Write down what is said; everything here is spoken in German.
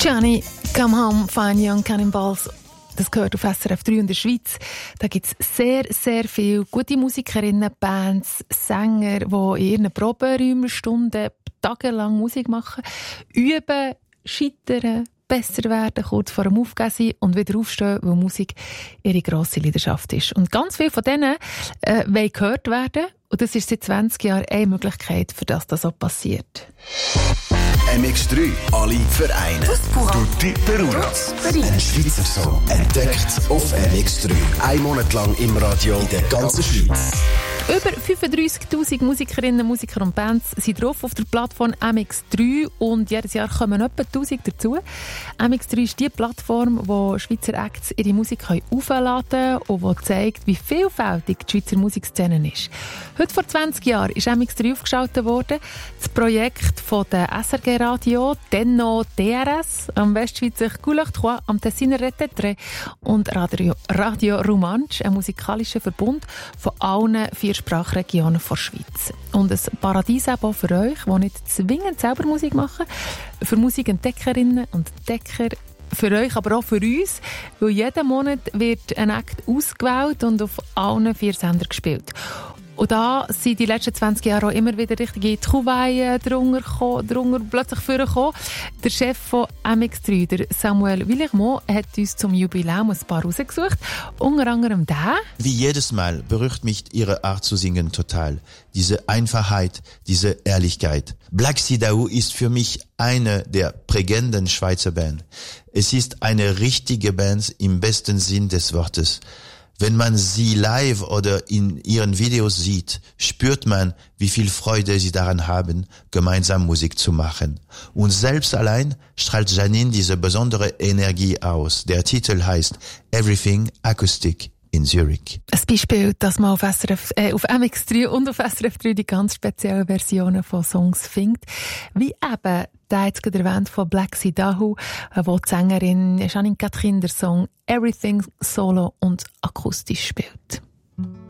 Johnny, come home, fine young cannonballs. Das gehört auf SRF 3 in der Schweiz. Da gibt es sehr, sehr viele gute Musikerinnen, Bands, Sänger, die in ihren Proberäumen Stunden, tagelang Musik machen, üben, scheitern, besser werden, kurz vor dem Aufgehen sein und wieder aufstehen, weil Musik ihre grosse Leidenschaft ist. Und ganz viele von denen wollen gehört werden. Und das ist seit 20 Jahren eine Möglichkeit, für das so passiert. MX3, alle Vereine. Tutti Perunas. Ein Schweizer Song, entdeckt auf MX3. 1 Monat lang im Radio in der ganzen Schweiz. Über 35'000 Musikerinnen, Musiker und Bands sind drauf auf der Plattform MX3 und jedes Jahr kommen etwa 1000 dazu. MX3 ist die Plattform, wo Schweizer Acts ihre Musik aufladen können und die zeigt, wie vielfältig die Schweizer Musikszene ist. Heute vor 20 Jahren ist MX3 aufgeschaltet worden. Das Projekt von der SRG Radio, dann noch DRS, am Westschweizer Couleur 3, am Tessiner Retetre und Radio Romanche, ein musikalischer Verbund von allen 4 Sprachregionen der Schweiz. Und ein Paradies auch für euch, die nicht zwingend selber Musik machen, für Musikentdeckerinnen und Entdecker, für euch, aber auch für uns, weil jeden Monat wird ein Act ausgewählt und auf allen 4 Sendern gespielt. Und da sind die letzten 20 Jahre auch immer wieder richtige Trouvailles drunter plötzlich vorgekommen. Der Chef von MX3, der Samuel Villermont, hat uns zum Jubiläum ein paar rausgesucht. Unter anderem der. Wie jedes Mal berührt mich ihre Art zu singen total. Diese Einfachheit, diese Ehrlichkeit. Black Sidahou ist für mich eine der prägenden Schweizer Bands. Es ist eine richtige Band im besten Sinn des Wortes. Wenn man sie live oder in ihren Videos sieht, spürt man, wie viel Freude sie daran haben, gemeinsam Musik zu machen. Und selbst allein strahlt Janine diese besondere Energie aus. Der Titel heißt Everything Acoustic in Zurich. Ein Beispiel, dass man auf MX3 und auf SRF 3 die ganz speziellen Versionen von Songs findet. Wie eben der jetzt gerade erwähnt von Black Sidahou, wo die Sängerin Janine Catherine der Song Everything solo und akustisch spielt.